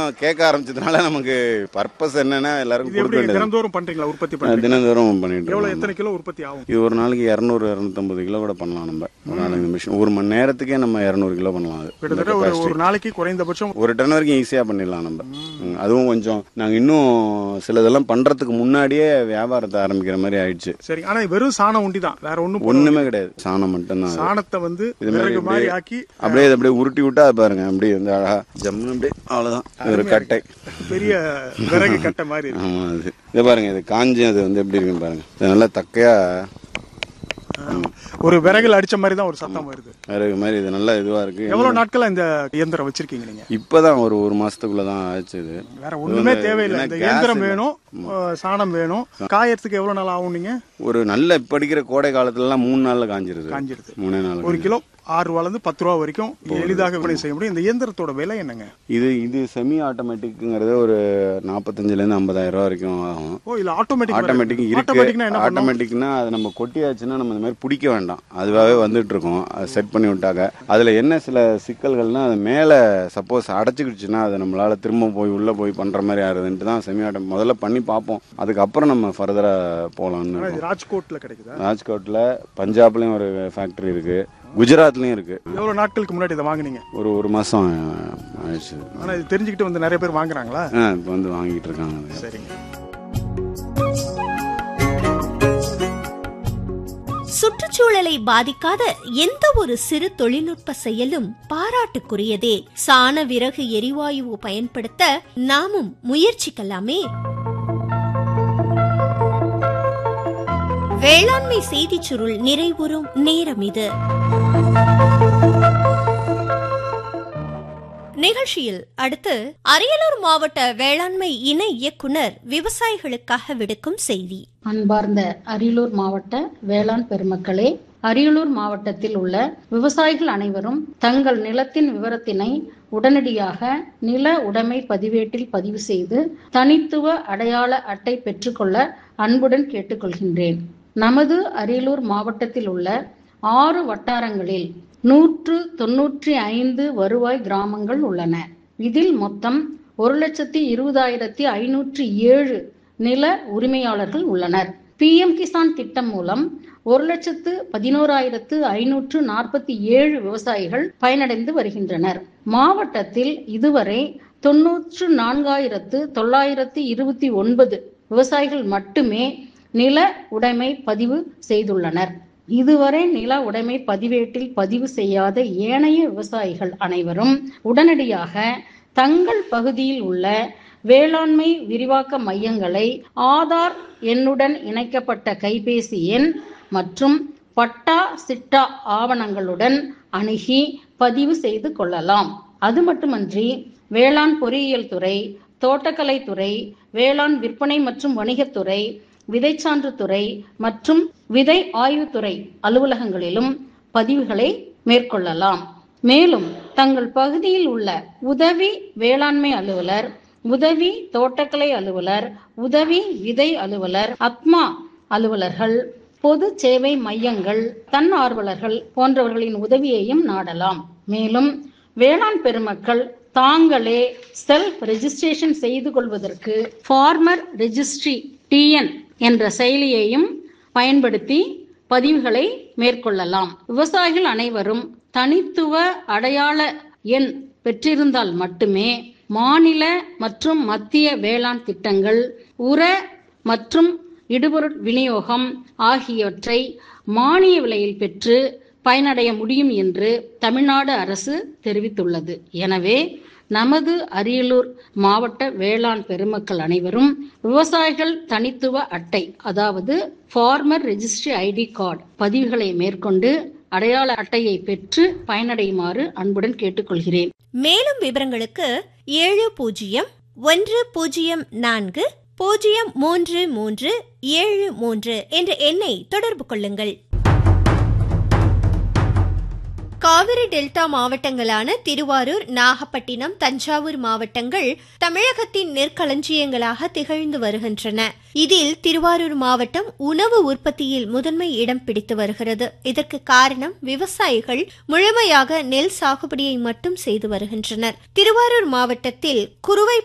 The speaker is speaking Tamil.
கேட்க ஆரம்பிச்சதுனால நமக்கு பர்பஸ் என்னன்னா எல்லாருக்கும் கொடுக்க வேண்டியது. தினந்தோறும் பண்றீங்களா? உற்பத்தி பண்ணுறீங்க? தினந்தோறும் பண்ணிட்டு எவ்வளோ, எத்தனை கிலோ உற்பத்தி ஆகும்? இது ஒரு நாளைக்கு 200-250 கிலோ கூட பண்ணலாம். நம்ம ஒரு நாளைக்கு மிஷின் 1 மணி நேரத்துக்கே நம்ம 200 கிலோ பண்ணலாம். அது கிட்டத்தட்ட ஒரு நாளைக்கு குறைந்தபட்சம் 1 டன் வரைக்கும் ஈஸியா பண்ணிடலாம் நம்ம. அதுவும் கொஞ்சம் நாங்க இன்னும் சிலதெல்லாம் பண்றதுக்கு முன்னாடியே வியாபாரத்தை ஆரம்பிக்கிற மாதிரி ஆயிடுச்சு. சரி. ஆனா வெறும் சாணம் ஒண்டி தான், வேற ஒண்ணுமே கிடையாது. சாணம் மட்டும் தான். சாணத்தை வந்து விறகு மாதிரி ஆக்கி அப்படியே உருட்டி விட்டா பாருங்க, அப்படியே வந்து அழகா ஜம்முன்னு அப்படியே அவ்வளவுதான். ஒரு கட்டை, பெரிய விறகு கட்டை மாதிரி. ஆமா, அது இதை பாருங்க, இது காஞ்சி அது வந்து எப்படி இருக்குன்னு பாருங்க. இது நல்லா தக்கையா ஒரு விறகுல அடிச்ச மாதிரி தான் ஒரு சத்தம் வருது. விறகு மாதிரி இது நல்லா இதுவா இருக்கு. எவ்வளவு நாட்களா இந்த இயந்திரம் வச்சிருக்கீங்க நீங்க? இப்பதான் ஒரு மாசத்துக்குள்ளதான் ஆச்சு. இது வேற ஒண்ணுமே தேவையில்லை. இந்த இயந்திரம் வேணும், சாணம் வேணும். காயறதுக்கு எவ்வளவு நாள் ஆகும்? நீங்க ஒரு நல்ல இப்ப அடிக்கிற கோடை காலத்துல எல்லாம் 3 நாள்ல காஞ்சிருது. 3 நாள். 1 கிலோ 6 ரூபாயிலிருந்து 10 ரூபா வரைக்கும் எளிதாக விற்பனை செய்ய முடியும். இந்த இயந்திரத்தோட விலை என்னங்க? இது செமி ஆட்டோமேட்டிக்ங்கிறது ஒரு 45,000 50,000 ரூபா வரைக்கும் ஆகும். இல்ல ஆட்டோமேட்டிக் இருக்கு. ஆட்டோமேட்டிக்னா அது நம்ம கொட்டியாச்சுன்னா நம்ம இந்த மாதிரி பிடிக்க வேண்டாம், அதுவாகவே வந்துட்டு இருக்கோம். அதை செட் பண்ணி விட்டாங்க. அதுல என்ன சில சிக்கல்கள்னா, அது மேல சப்போஸ் அடைச்சிக்கிடுச்சுன்னா அது நம்மளால திரும்ப போய் உள்ள போய் பண்ற மாதிரி ஆகுதுன்ட்டு தான் செமி ஆட்டோ முதல்ல பண்ணி பார்ப்போம். அதுக்கப்புறம் நம்ம ஃபர்தரா போலாம்னு. ராஜ்கோட்ல கிடைக்குதா? ராஜ்கோட்ல, பஞ்சாப்லயும் ஒரு ஃபேக்டரி இருக்கு, குஜராத்லயும் இருக்கு. எவ்வளவு நாட்களுக்கு முன்னாடி இதை வாங்குனீங்க? ஒரு மாசம் ஆயிடுச்சு. ஆனா இது தெரிஞ்சுக்கிட்டு வந்து நிறைய பேர் வாங்குறாங்களா? இப்போ வந்து வாங்கிட்டு இருக்காங்க. சரிங்க. சுற்றுச்சூழலை பாதிக்காத எந்த ஒரு சிறு தொழில்நுட்ப செயலும் பாராட்டுக்குரியதே. சாண விறகு எரிவாயு பயன்படுத்த நாமும் முயற்சிக்கலாமே. வேளாண்மை செய்திச் சுருள் நிறைவுறும் நேரம் இது. நிகழ்ச்சியில் அடுத்து அரியலூர் மாவட்ட வேளாண்மை இணை இயக்குனர் விவசாயிகளுக்காக விடுக்கும் செய்தி. அன்பார்ந்த அரியலூர் மாவட்ட வேளாண் பெருமக்களே, அரியலூர் மாவட்டத்தில் உள்ள விவசாயிகள் அனைவரும் தங்கள் நிலத்தின் விவரத்தினை உடனடியாக நில உடைமை பதிவேட்டில் பதிவு செய்து தனித்துவ அடையாள அட்டை பெற்றுக்கொள்ள அன்புடன் கேட்டுக்கொள்கின்றேன். நமது அரியலூர் மாவட்டத்தில் உள்ள 6 வட்டாரங்களில் 195 வருவாய் கிராமங்கள் உள்ளன. இதில் மொத்தம் 1,20,507 நில உரிமையாளர்கள் உள்ளனர். PM கிசான் திட்டம் மூலம் 1,11,547 விவசாயிகள் பயனடைந்து வருகின்றனர். மாவட்டத்தில் இதுவரை 94,929 விவசாயிகள் மட்டுமே நில உடைமை பதிவு செய்துள்ளனர். இதுவரை நில உடைமை பதிவேட்டில் பதிவு செய்யாத ஏனைய விவசாயிகள் அனைவரும் உடனடியாக தங்கள் பகுதியில் உள்ள வேளாண்மை விரிவாக்க மையங்களை ஆதார் எண்ணுடன் இணைக்கப்பட்ட கைபேசி எண் மற்றும் பட்டா சிட்டா ஆவணங்களுடன் அணுகி பதிவு செய்து கொள்ளலாம். அது மட்டுமன்றி வேளாண் பொறியியல் துறை, தோட்டக்கலை துறை, வேளாண் விற்பனை மற்றும் வணிகத்துறை, விதைச்சான்று துறை மற்றும் விதை ஆய்வுத்துறை அலுவலகங்களிலும் பதிவுகளை மேற்கொள்ளலாம். மேலும் தங்கள் பகுதியில் உள்ள உதவி வேளாண்மை அலுவலர், உதவி தோட்டக்கலை அலுவலர், உதவி விதை அலுவலர், அத்மா அலுவலர்கள், பொது சேவை மையங்கள், தன்னார்வலர்கள் போன்றவர்களின் உதவியையும் நாடலாம். மேலும் வேளாண் பெருமக்கள் தாங்களே செல்ஃப் ரெஜிஸ்ட்ரேஷன் செய்து கொள்வதற்கு ஃபார்மர் ரெஜிஸ்ட்ரி TN என்ற செயலியையும் பயன்படுத்தி பதிவுகளை மேற்கொள்ளலாம். விவசாயிகள் அனைவரும் தனித்துவ அடையாள எண் பெற்றிருந்தால் மட்டுமே மாநில மற்றும் மத்திய வேளாண் திட்டங்கள், உர மற்றும் இடுபொருள் விநியோகம் ஆகியவற்றை மானிய விலையில் பெற்று பயனடைய முடியும் என்று தமிழ்நாடு அரசு தெரிவித்துள்ளது. எனவே நமது அரியலூர் மாவட்ட வேளாண் பெருமக்கள் அனைவரும் விவசாயிகள் தனித்துவ அட்டை, அதாவது ஃபார்மர் ரெஜிஸ்ட்ரி ID கார்டு பதிவுகளை மேற்கொண்டு அடையாள அட்டையை பெற்று பயனடையுமாறு அன்புடன் கேட்டுக்கொள்கிறேன். மேலும் விவரங்களுக்கு 7004-03373 என்ற எண்ணை தொடர்பு கொள்ளுங்கள். காவிரி டெல்டா மாவட்டங்களான திருவாரூர், நாகப்பட்டினம், தஞ்சாவூர் மாவட்டங்கள் தமிழகத்தின் நெற்களஞ்சியங்களாக திகழ்ந்து வருகின்றன. இதில் திருவாரூர் மாவட்டம் உணவு உற்பத்தியில் முதன்மை இடம் பிடித்து வருகிறது. இதற்கு காரணம் விவசாயிகள் முழுமையாக நெல் சாகுபடியை மட்டும் செய்து வருகின்றனர். திருவாரூர் மாவட்டத்தில் குறுவை